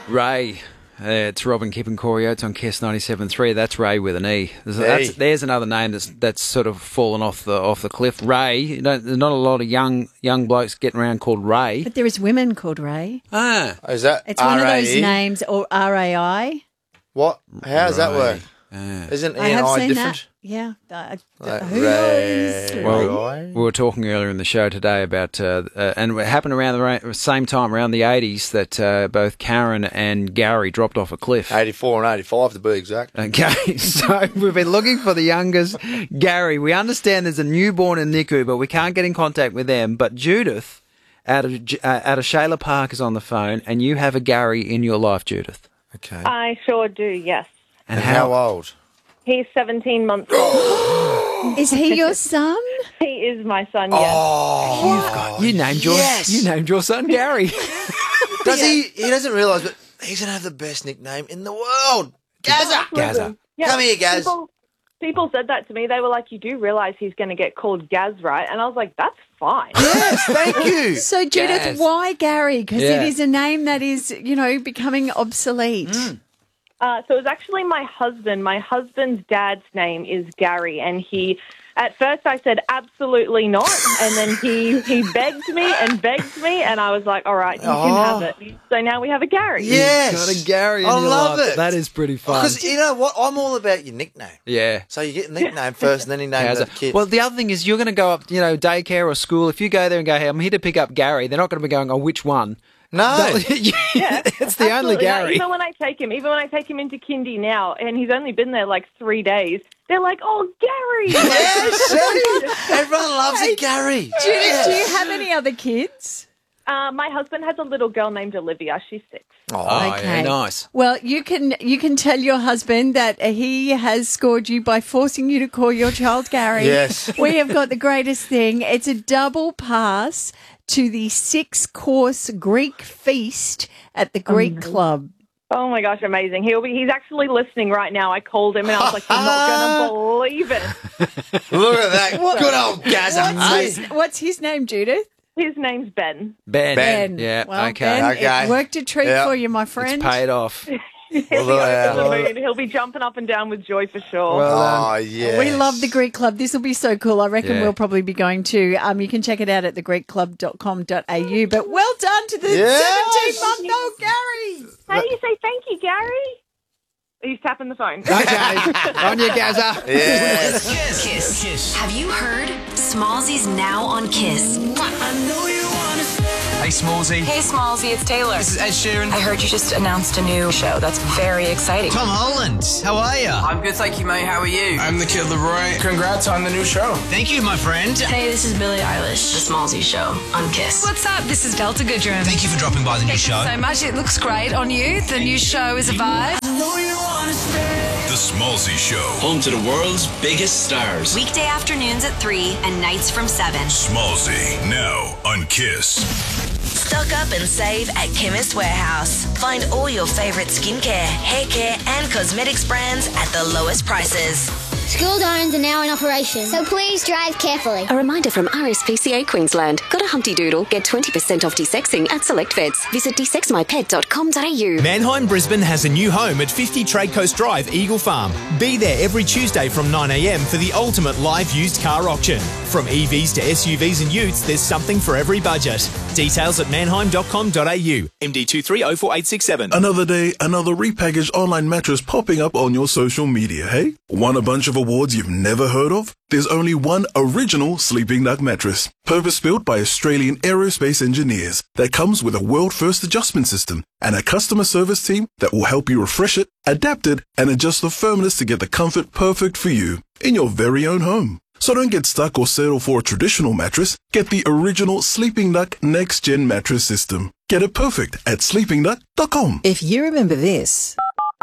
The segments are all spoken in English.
Ray. It's Robin Kipp and Corey Oates on Kiss 97.3. That's Ray with an E. There's another name that's sort of fallen off the cliff. Ray. There's not a lot of young blokes getting around called Ray. But there is women called Ray. Ah. Is that It's one of those names, or RAI. What? How does that work? Isn't E&I different? That. Yeah. Who Ray. knows? Well, we were talking earlier in the show today about, and it happened around the same time, around the 80s, that both Karen and Gary dropped off a cliff. 84 and 85 to be exact. Okay, so we've been looking for the youngest, Gary. We understand there's a newborn in NICU, but we can't get in contact with them. But Judith out of Shayla Park is on the phone, and you have a Gary in your life, Judith. Okay. I sure do, yes. And how old? He's 17 months old. Is he your son? He is my son, yes. Oh, you named your son Gary. Does he? He doesn't realise, but he's going to have the best nickname in the world. Gazza. Yeah, Come here, Gaz. People said that to me. They were like, you do realise he's going to get called Gaz, right? And I was like, that's fine. Yes, thank you. So, Judith, Gaz. why Gary? Because it is a name that is, becoming obsolete. So it was actually my husband. My husband's dad's name is Gary, and at first I said absolutely not, and then he begged me, and I was like, all right, you can have it. So now we have a Gary. Yes. You've got a Gary in I your love life. it. That is pretty fun. Because you know what? I'm all about your nickname. Yeah. So you get a nickname first, and then you name the kid. Well, the other thing is you're going to go up, daycare or school. If you go there and go, hey, I'm here to pick up Gary, they're not going to be going, oh, which one? No. It's the only Gary. Even when I take him into kindy now, and he's only been there like 3 days, they're like, oh, Gary. Yes, everyone loves a Gary. Judith, do you have any other kids? My husband has a little girl named Olivia. She's 6. Oh, Okay. yeah, nice. Well, you can tell your husband that he has scored you by forcing you to call your child Gary. Yes. We have got the greatest thing. It's a double pass to the 6-course Greek feast at the Greek Club. Oh my gosh, amazing! He's actually listening right now. I called him and I was like, "You're not going to believe it." Look at that. Good old Gazza. What's his name, Judith? His name's Ben. Ben. Yeah, Well, okay. Ben, Okay. it worked a treat Yep. for you, my friend. It's paid off. He'll be over the moon. He'll be jumping up and down with joy for sure. Oh, yeah. We love the Greek Club. This will be so cool. I reckon Yeah. we'll probably be going to. You can check it out at thegreekclub.com.au. But well done to the Yes. 17-month-old Gary. How do you say thank you, Gary? He's tapping the phone. Okay, on you, Gazza. Yes. Kiss. Have you heard? Smallsy's now on Kiss. Hey, Smallsy. Hey, Smallsy, it's Taylor. This is Ed Sheeran. I heard you just announced a new show. That's very exciting. Tom Holland. How are you? I'm good, thank you, mate. How are you? I'm the Kid Leroy. Congrats on the new show. Thank you, my friend. Hey, this is Billie Eilish. The Smallsy Show on Kiss. What's up? This is Delta Goodrum. Thank you for dropping by the new show. So much. It looks great on you. The new show is a vibe. The Smallsy Show. Home to the world's biggest stars. Weekday afternoons at 3 and nights from 7. Smallsy, now on Kiss. Stock up and save at Chemist Warehouse. Find all your favourite skincare, hair care and cosmetics brands at the lowest prices. School zones are now in operation, so please drive carefully. A reminder from RSPCA Queensland. Got a Humpty Doodle? Get 20% off desexing at select vets. Visit desexmypet.com.au. Mannheim Brisbane has a new home at 50 Trade Coast Drive, Eagle Farm. Be there every Tuesday from 9 a.m. for the ultimate live used car auction. From EVs to SUVs and utes, there's something for every budget. Details at mannheim.com.au. MD23048867. Another day, another repackaged online mattress popping up on your social media, hey? Want a bunch of awards you've never heard of? There's only one original Sleeping Duck mattress, purpose-built by Australian aerospace engineers, that comes with a world-first adjustment system and a customer service team that will help you refresh it, adapt it, and adjust the firmness to get the comfort perfect for you in your very own home. So don't get stuck or settle for a traditional mattress. Get the original Sleeping Duck Next Gen mattress system. Get it perfect at sleepingduck.com. If you remember this,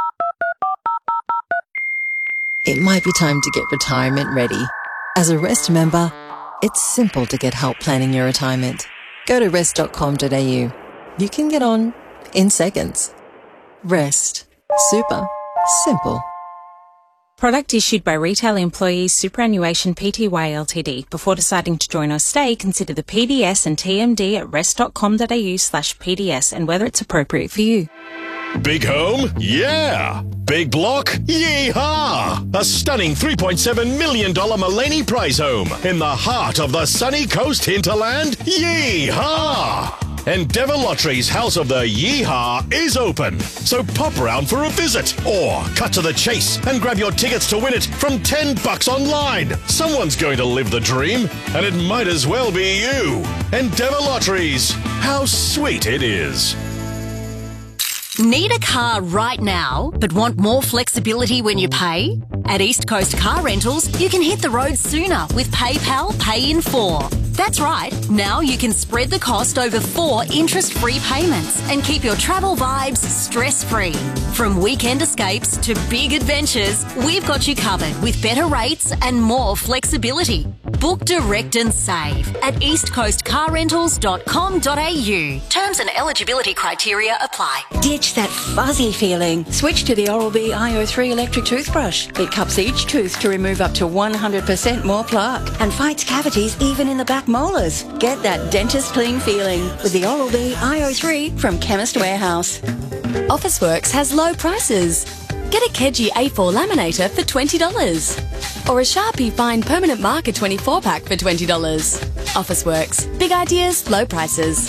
it might be time to get retirement ready. As a REST member, it's simple to get help planning your retirement. Go to rest.com.au. You can get on in seconds. REST. Super. Simple. Product issued by Retail Employees Superannuation Pty Ltd. Before deciding to join or stay, consider the PDS and TMD at rest.com.au/PDS and whether it's appropriate for you. Big home? Yeah. Big block? Yeehaw! A stunning $3.7 million Mullaney Prize home in the heart of the sunny coast hinterland? Yeehaw! Endeavour Lottery's House of the Yeehaw is open, so pop round for a visit or cut to the chase and grab your tickets to win it from $10 online. Someone's going to live the dream, and it might as well be you. Endeavour Lotteries. How sweet it is. Need a car right now, but want more flexibility when you pay? At East Coast Car Rentals, you can hit the road sooner with PayPal Pay in 4. That's right, now you can spread the cost over 4 interest-free payments and keep your travel vibes stress-free. From weekend escapes to big adventures, we've got you covered with better rates and more flexibility. Book direct and save at eastcoastcarrentals.com.au. Terms and eligibility criteria apply. Ditch that fuzzy feeling. Switch to the Oral-B IO3 electric toothbrush. It cups each tooth to remove up to 100% more plaque and fights cavities even in the back molars. Get that dentist clean feeling with the Oral-B IO3 from Chemist Warehouse. Officeworks has low prices. Get a Keji A4 laminator for $20 or a Sharpie Fine Permanent Marker 24-pack for $20. Officeworks. Big ideas, low prices.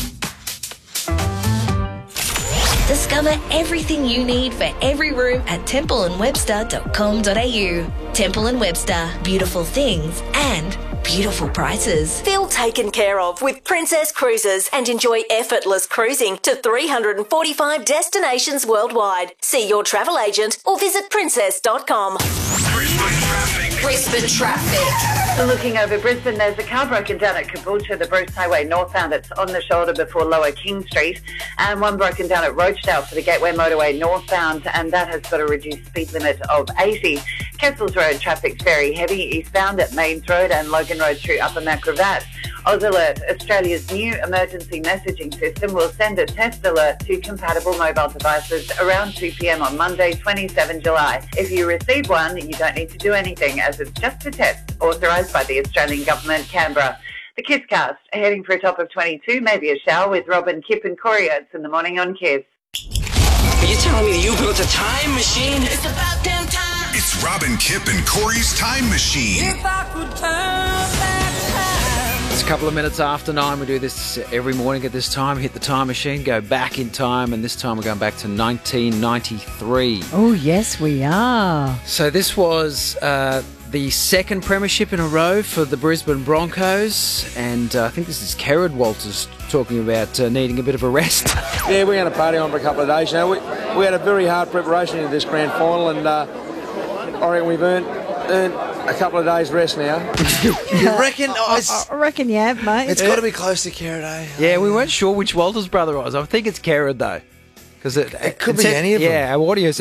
Discover everything you need for every room at templeandwebster.com.au. Temple & Webster. Beautiful things and beautiful prices. Feel taken care of with Princess Cruises and enjoy effortless cruising to 345 destinations worldwide. See your travel agent or visit princess.com. Brisbane traffic. Looking over Brisbane, there's a car broken down at Caboolture, the Bruce Highway northbound. It's on the shoulder before Lower King Street, and one broken down at Rochdale for the Gateway Motorway northbound, and that has got a reduced speed limit of 80. Kessels Road traffic's very heavy eastbound at Mains Road and Logan Road through Upper Macrovat. Oz Alert, Australia's new emergency messaging system, will send a test alert to compatible mobile devices around 2 p.m. on Monday, 27 July. If you receive one, you don't need to do anything, as it's just a test authorised by the Australian Government, Canberra. The Kisscast, heading for a top of 22, maybe a shower with Robin, Kip and Corey Oates in the morning on Kiss. Are you telling me that you built a time machine? It's about damn time. It's Robin, Kip and Corey's Time Machine. If I could turn back time. It's a couple of minutes after 9. We do this every morning at this time. Hit the time machine, go back in time, and this time we're going back to 1993. Oh, yes, we are. So this was the second premiership in a row for the Brisbane Broncos, and I think this is Kerrod Walters talking about needing a bit of a rest. Yeah, we're going to party on for a couple of days. You know, we had a very hard preparation into this grand final, and I reckon we've earned a couple of days rest now. You reckon? I reckon you have, mate. It's got to be close to Kerrod, eh? Yeah, we weren't sure which Walters brother it was. I think it's Kerrod, though. Because it could be any of them. Yeah, our audio